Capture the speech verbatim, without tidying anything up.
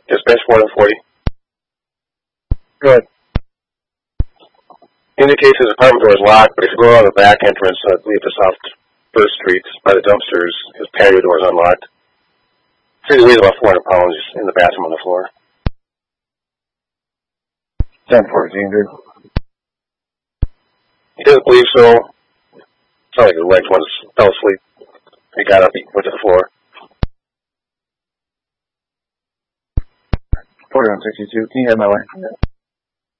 Dispatch four one forty. Good. Indicates his apartment door is locked, but if you go around the back entrance, I believe to South First Street, by the dumpsters, his patio door is unlocked. I think he weighs about four hundred pounds in the bathroom on the floor. ten fourteen, dude. He doesn't believe so. It's not like his legs once fell asleep. He got up, he went to the floor. forty-one sixty-two, can you head my way?